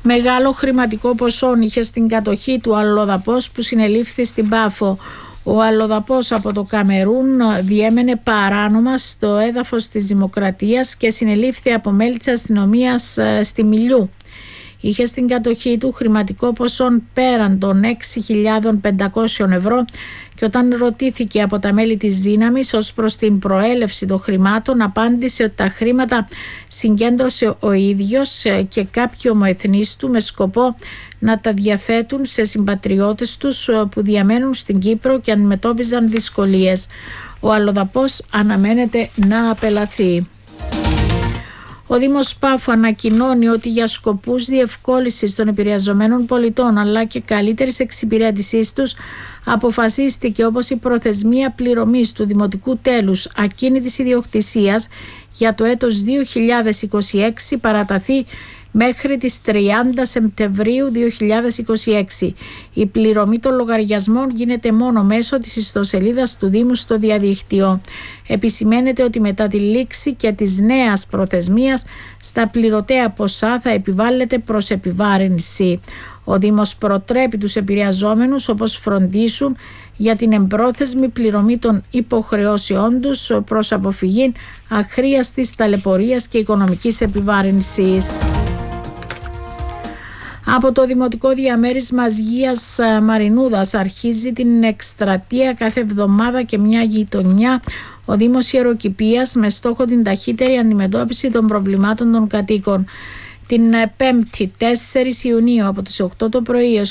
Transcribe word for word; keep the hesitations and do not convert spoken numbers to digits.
Μεγάλο χρηματικό ποσό είχε στην κατοχή του αλλοδαπός που συνελήφθη στην Πάφο. Ο αλλοδαπός από το Καμερούν διέμενε παράνομα στο έδαφος της Δημοκρατίας και συνελήφθη από μέλη της αστυνομίας στη Μιλιού. Είχε στην κατοχή του χρηματικό ποσό πέραν των έξι χιλιάδες πεντακόσια ευρώ και όταν ρωτήθηκε από τα μέλη της δύναμης ως προς την προέλευση των χρημάτων, απάντησε ότι τα χρήματα συγκέντρωσε ο ίδιος και κάποιοι ομοεθνείς του με σκοπό να τα διαθέτουν σε συμπατριώτες τους που διαμένουν στην Κύπρο και αντιμετώπιζαν δυσκολίες. Ο αλλοδαπός αναμένεται να απελαθεί. Ο Δήμος Πάφου ανακοινώνει ότι για σκοπούς διευκόλυνσης των επηρεαζομένων πολιτών αλλά και καλύτερης εξυπηρέτησής τους αποφασίστηκε όπως η προθεσμία πληρωμής του δημοτικού τέλους ακίνητης ιδιοκτησίας για το έτος δύο χιλιάδες είκοσι έξι παραταθεί μέχρι τις τριάντα Σεπτεμβρίου δύο χιλιάδες είκοσι έξι. Η πληρωμή των λογαριασμών γίνεται μόνο μέσω της ιστοσελίδας του Δήμου στο διαδίκτυο. Επισημαίνεται ότι μετά τη λήξη και της νέας προθεσμίας στα πληρωτέα ποσά θα επιβάλλεται προς επιβάρυνση. Ο Δήμος προτρέπει τους επηρεαζόμενους όπως φροντίσουν για την εμπρόθεσμη πληρωμή των υποχρεώσεών τους προς αποφυγή αχρίαστης ταλαιπωρίας και οικονομικής επιβάρυνσης. Από το Δημοτικό Διαμέρισμα Αγίας Μαρινούδας αρχίζει την εκστρατεία κάθε εβδομάδα και μια γειτονιά ο Δήμος Ιεροκηπείας με στόχο την ταχύτερη αντιμετώπιση των προβλημάτων των κατοίκων. Την Πέμπτη τέσσερις Ιουνίου από τις οκτώ το πρωί έως